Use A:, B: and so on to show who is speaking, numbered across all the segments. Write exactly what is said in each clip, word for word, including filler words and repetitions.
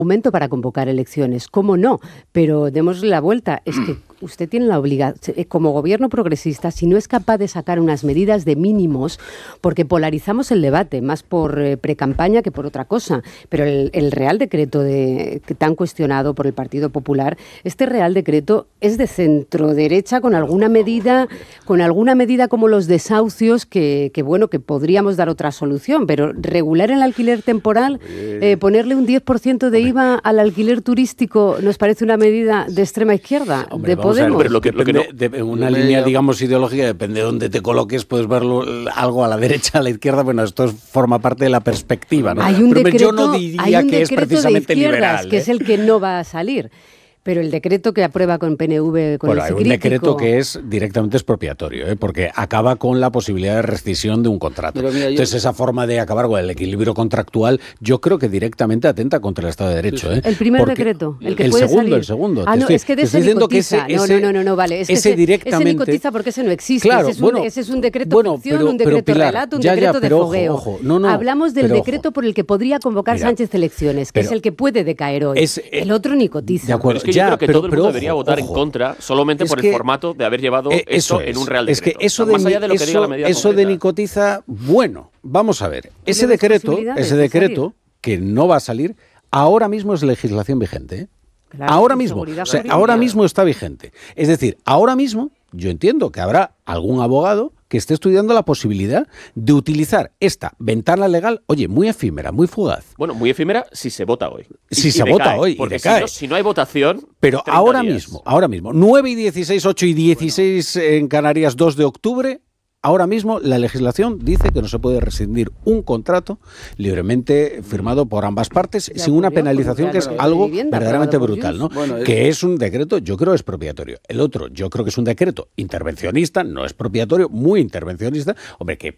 A: argumento para convocar elecciones, ¿cómo no? Pero démosle la vuelta, es que usted tiene la obligación, como gobierno progresista, si no es capaz de sacar unas medidas de mínimos, porque polarizamos el debate, más por eh, precampaña que por otra cosa, pero el, el Real Decreto de, que tan cuestionado por el Partido Popular, este Real Decreto es de centro-derecha con alguna medida, con alguna medida como los desahucios, que, que bueno, que podríamos dar otra solución, pero regular el alquiler temporal, eh, ponerle un diez por ciento de I V A al alquiler turístico, ¿nos parece una medida de extrema izquierda?
B: Hombre,
A: de Podemos.
B: Ver, pero lo que, lo que no, de una no línea, digamos, ideológica, depende de dónde te coloques, puedes verlo algo a la derecha, a la izquierda. Bueno, esto forma parte de la perspectiva, ¿no?
A: Hay un
B: pero
A: decreto,
B: yo no diría
A: hay un
B: que es precisamente
A: de izquierdas,
B: liberal, ¿eh?
A: que es el que no va a salir. Pero el decreto que aprueba con P N V, con
B: bueno,
A: ese
B: hay un
A: crítico...
B: decreto que es directamente expropiatorio, ¿eh? Porque acaba con la posibilidad de rescisión de un contrato. Mira, Entonces, yo... esa forma de acabar con el equilibrio contractual, yo creo que directamente atenta contra el Estado de Derecho. ¿eh?
A: El primer
B: Porque
A: decreto, el que
B: el
A: puede
B: segundo,
A: salir.
B: El segundo,
A: Ah, no,
B: estoy,
A: es que de ese nicotiza.
B: Que ese,
A: no, no, no, no, vale. Es que
B: ese,
A: ese,
B: directamente...
A: ese nicotiza porque ese no existe.
B: Claro,
A: ese, es un,
B: bueno,
A: ese es un decreto
B: bueno,
A: ficción,
B: pero,
A: un decreto
B: pero, Pilar,
A: relato, un
B: ya,
A: decreto
B: ya,
A: de
B: pero,
A: fogueo.
B: Ojo, ojo. No, no,
A: Hablamos del
B: pero,
A: decreto
B: ojo.
A: por el que podría convocar
B: Mira,
A: Sánchez elecciones, que
B: pero,
A: es el que puede decaer hoy.
B: Es, eh,
A: el otro nicotiza.
B: De acuerdo,
C: es que
B: ya,
C: yo creo que
B: pero,
C: todo el mundo
B: pero, ojo,
C: debería votar
B: ojo.
C: en contra solamente
B: es
C: por
B: que,
C: el formato de haber llevado
B: eh,
C: esto
B: es,
C: en un Real Decreto.
B: Es que eso,
C: o sea, más
B: de,
C: allá de lo que
B: eso,
C: diga la medida
B: eso de
C: concreta.
B: nicotiza, bueno, vamos a ver. Ese
A: ¿Tienes
B: decreto,
A: posibilidades
B: ese
A: de
B: decreto
A: salir?
B: que no va a salir, ahora mismo es legislación vigente, ¿eh?
A: Claro,
B: ahora
A: sin
B: mismo,
A: seguridad
B: o sea,
A: jurídica.
B: ahora mismo está vigente. Es decir, ahora mismo yo entiendo que habrá algún abogado que esté estudiando la posibilidad de utilizar esta ventana legal, oye, muy efímera, muy fugaz.
C: Bueno, muy efímera si se vota hoy.
B: Si
C: y,
B: se
C: y
B: vota
C: decae,
B: hoy y
C: porque
B: decae.
C: Si no, si no hay votación...
B: Pero ahora
C: días.
B: mismo, ahora mismo, nueve y dieciséis, ocho y dieciséis bueno. en Canarias, dos de octubre... Ahora mismo la legislación dice que no se puede rescindir un contrato libremente firmado por ambas partes ya sin una penalización que es algo verdaderamente brutal, ¿no? Bueno, es... Que es un decreto, yo creo, expropiatorio. El otro, yo creo que es un decreto intervencionista, no expropiatorio, muy intervencionista. Hombre, que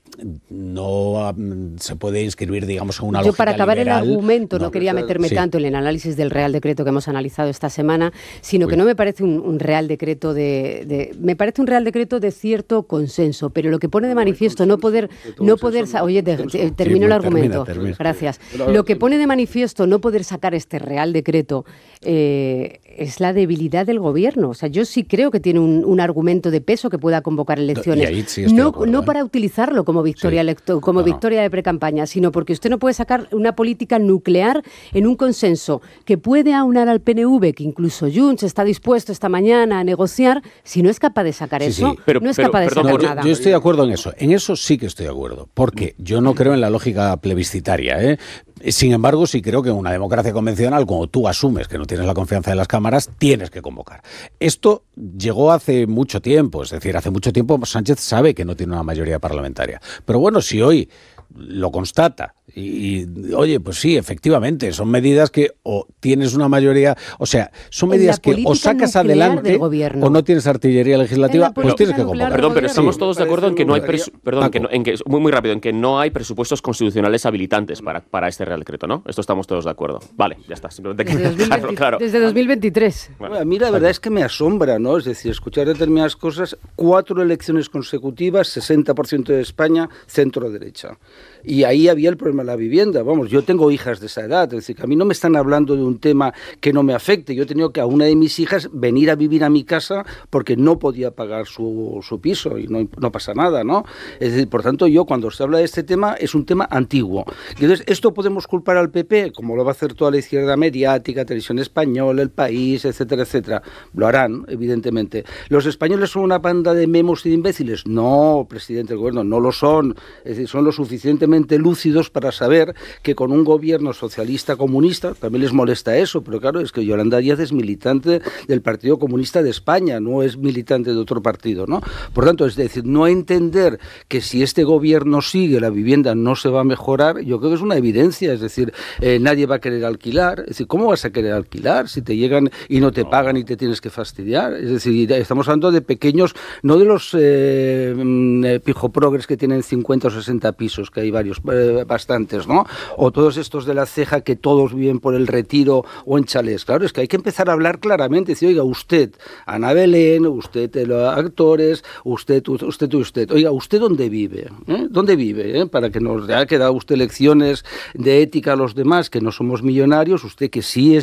B: no um, se puede inscribir, digamos, en una
A: yo
B: lógica
A: para acabar
B: liberal,
A: el argumento no,
B: no
A: quería meterme sí. tanto en el análisis del Real Decreto que hemos analizado esta semana, sino Uy. que no me parece un, un Real Decreto de, de... Me parece un Real Decreto de cierto consenso, pero lo que pone de manifiesto no poder no poder oye de, de, termino sí, el argumento termina, termina. gracias lo que pone de manifiesto no poder sacar este Real Decreto eh, es la debilidad del gobierno. O sea, yo sí creo que tiene un, un argumento de peso que pueda convocar elecciones.
B: No, sí
A: no,
B: acuerdo,
A: no
B: ¿eh?
A: para utilizarlo como victoria
B: sí.
A: electo, como no, victoria de precampaña, sino porque usted no puede sacar una política nuclear en un consenso que puede aunar al P N V, que incluso Junts está dispuesto esta mañana a negociar, si no es capaz de sacar
B: sí,
A: eso,
B: sí.
A: Pero, no es
C: pero,
A: capaz de
C: perdón,
A: sacar
B: no,
A: nada.
B: Yo, yo estoy de acuerdo en eso. En eso sí que estoy de acuerdo. Porque yo no creo en la lógica plebiscitaria, ¿eh? Sin embargo, sí creo que en una democracia convencional, como tú asumes que no tienes la confianza de las cámaras, tienes que convocar. Esto llegó hace mucho tiempo, es decir, hace mucho tiempo Sánchez sabe que no tiene una mayoría parlamentaria. Pero bueno, si hoy lo constata y, y oye, pues sí, efectivamente, son medidas que o tienes una mayoría, o sea, son medidas que o sacas adelante o no tienes artillería legislativa, pues tienes que convocar.
C: Perdón, pero estamos todos de acuerdo en que no hay presu- perdón, que no, en que muy muy rápido, en que no hay presupuestos constitucionales habilitantes para, para este Real Decreto, ¿no? Esto estamos todos de acuerdo. Vale, ya está, simplemente
A: desde, dos mil veinte,
C: dejarlo claro.
A: Desde dos mil veintitrés.
D: Bueno, a mí la verdad es que me asombra, ¿no? Es decir, escuchar determinadas cosas, cuatro elecciones consecutivas, sesenta por ciento de España, centro-derecha. Y ahí había el problema de la vivienda. Vamos, yo tengo hijas de esa edad, es decir, que a mí no me están hablando de un tema que no me afecte. Yo he tenido que a una de mis hijas venir a vivir a mi casa porque no podía pagar su, su piso y no, no pasa nada, ¿no? Es decir, por tanto, yo cuando se habla de este tema es un tema antiguo. Y entonces, ¿esto podemos culpar al P P? Como lo va a hacer toda la izquierda mediática, Televisión Española, El País, etcétera, etcétera. Lo harán, evidentemente. ¿Los españoles son una banda de memos y de imbéciles? No, presidente del gobierno, no lo son. Es decir, son lo suficientemente lúcidos para saber que con un gobierno socialista comunista, también les molesta eso, pero claro, es que Yolanda Díaz es militante del Partido Comunista de España, no es militante de otro partido, ¿no? Por tanto, es decir, no entender que si este gobierno sigue, la vivienda no se va a mejorar, yo creo que es una evidencia, es decir, eh, nadie va a querer alquilar, es decir, ¿cómo vas a querer alquilar si te llegan y no te pagan y te tienes que fastidiar? Es decir, estamos hablando de pequeños, no de los eh, pijoprogres que tienen cincuenta o sesenta pisos que hay varios, eh, bastantes, ¿no? O todos estos de la ceja que todos viven por el Retiro o en chalés. Claro, es que hay que empezar a hablar claramente, decir, oiga, usted, Ana Belén, usted, eh, los actores, usted, usted, usted, oiga, ¿usted dónde vive? ¿Eh? ¿Dónde vive? ¿Eh? Para que nos haya quedado usted lecciones de ética a los demás, que no somos millonarios, usted que sí es